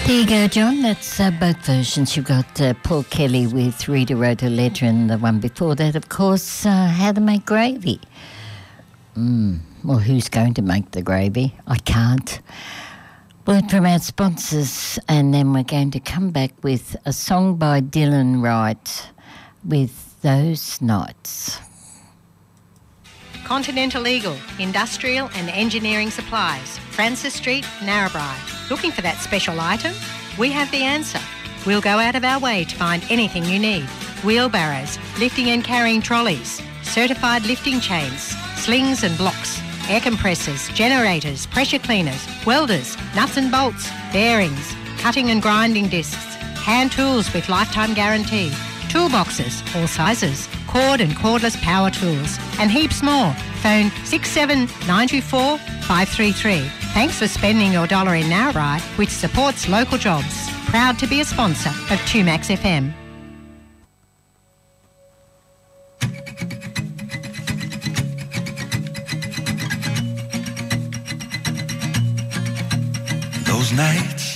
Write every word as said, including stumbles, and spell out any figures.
There you go, John. That's uh, both versions. You've got uh, Paul Kelly with Rita wrote a letter, and the one before that, of course, uh, How to Make Gravy. Mm. Well, who's going to make the gravy? I can't. Word from our sponsors, and then we're going to come back with a song by Dylan Wright with Those Nights. Continental Eagle, industrial and engineering supplies. Francis Street, Narrabri. Looking for that special item? We have the answer. We'll go out of our way to find anything you need. Wheelbarrows, lifting and carrying trolleys, certified lifting chains, slings and blocks, air compressors, generators, pressure cleaners, welders, nuts and bolts, bearings, cutting and grinding discs, hand tools with lifetime guarantee, toolboxes, all sizes, cord and cordless power tools, and heaps more. Phone six seven nine two four five three three. Thanks for spending your dollar in Narrabri, which supports local jobs. Proud to be a sponsor of two Max F M. Those nights